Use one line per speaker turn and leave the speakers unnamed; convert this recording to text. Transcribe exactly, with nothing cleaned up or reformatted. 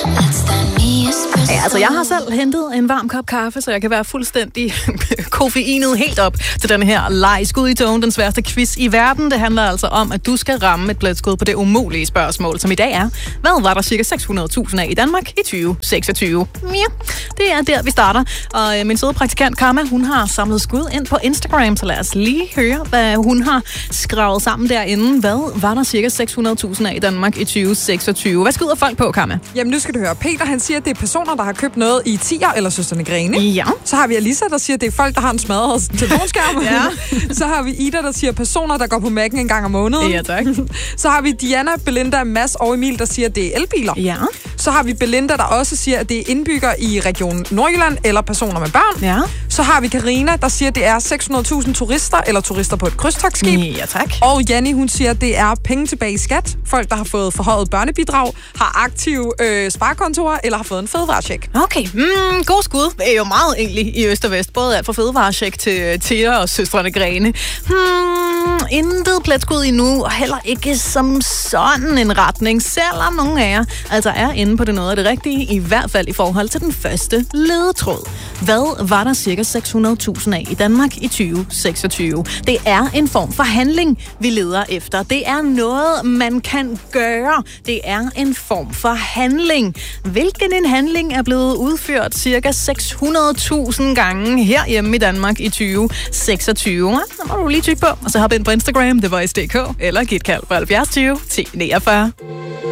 Ja, altså jeg har selv hentet en varm kop kaffe, så jeg kan være fuldstændig koffeinet helt op til den her leg. Skud i togen, den sværeste quiz i verden. Det handler altså om, at du skal ramme et blætskud på det umulige spørgsmål, som i dag er: hvad var der cirka seks hundrede tusind af i Danmark i tyve seksogtyve? Ja, det er der, vi starter. Og min søde praktikant Karma, hun har samlet skud ind på Instagram, så lad os lige høre, hvad hun har skrevet sammen derinde. Hvad var der cirka seks hundrede tusind af i Danmark i tyve seksogtyve? Hvad skyder folk på, Karma?
Jamen, nu skal du høre. Peter, han siger, at det er personer, der har købt noget i tier eller Søstrene Grene.
Ja.
Så har vi Alisa, der siger, at det er folk, der har en smadret telefonskærm.
Ja.
Så har vi Ida, der siger, personer, der går på Mac'en en gang om måneden.
Ja, tak.
Så har vi Diana, Belinda, Mads og Emil, der siger, at det er elbiler.
Ja.
Så har vi Belinda, der også siger, at det er indbygger i Region Nordjylland eller personer med børn.
Ja.
Så har vi Karina, der siger, at det er seks hundrede tusind turister eller turister på et krydstogtskib.
Ja, tak.
Og Janni, hun siger, at det er penge tilbage i skat. Folk, der har fået forhøjet børnebidrag, har aktive øh, sparekontorer eller har fået en fødevarecheck.
Okay, mm, god skud. Det er jo meget egentlig i øst og vest. Både alt fra fødevarecheck til Thea og Søstrene Grene. Hmm, intet pletskud endnu, og heller ikke som sådan en retning, selvom nogle af jer altså er inde på det noget af det rigtige, i hvert fald i forhold til den første ledetråd. Hvad var der cirka seks hundrede tusind af i Danmark i tyve seksogtyve? Det er en form for handling, vi leder efter. Det er noget, man kan gøre. Det er en form for handling. Hvilken en handling er blevet udført cirka seks hundrede tusind gange herhjemme i Danmark i tyve seksogtyve? Så må du lige tykke på, og så hoppe ind på Instagram, det var S D K, eller giv et kald på halvfjerds tyve ti niogfyrre.